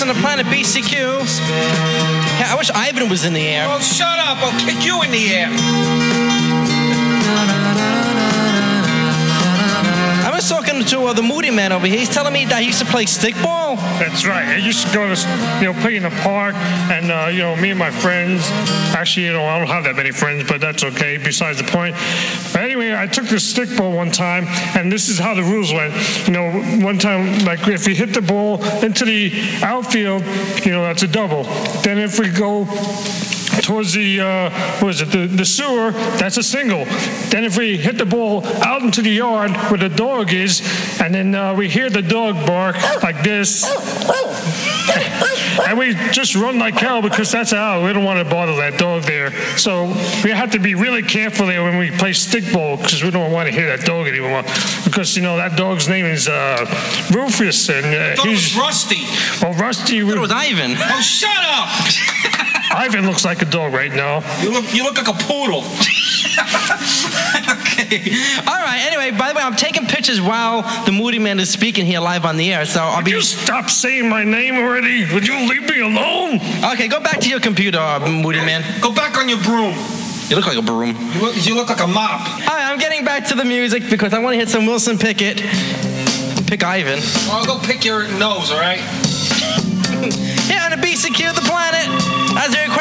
listen to Planet BCQ. Yeah, I wish Ivan was in the air. Oh, shut up. I'll kick you in the air. I was talking to the Moody Man over here. He's telling me that he used to play stickball. That's right. I used to go to, play in the park, and, me and my friends. Actually, I don't have that many friends, but that's okay, besides the point. But anyway, I took the stickball one time, and this is how the rules went. One time, like, if we hit the ball into the outfield, that's a double. Then if we go towards the the sewer, that's a single. Then if we hit the ball out into the yard where the dog is, and then we hear the dog bark like this, and we just run like hell because that's out. We don't want to bother that dog there. So we have to be really careful there when we play stickball because we don't want to hear that dog anymore. Because that dog's name is Rufus, and he's Rusty. Well, Rusty. It was Ivan. Oh, shut up! Ivan looks like a dog right now. You look like a poodle. Okay. All right. Anyway, by the way, I'm taking pictures while the Moody Man is speaking here live on the air. So I'll Would you stop saying my name already? Would you leave me alone? Okay, go back to your computer, Moody Man. Go back on your broom. You look like a broom. You look like a mop. All right, I'm getting back to the music because I want to hit some Wilson Pickett. Pick Ivan. Well, I'll go pick your nose, all right? Here on the BCQ, the planet. As a request.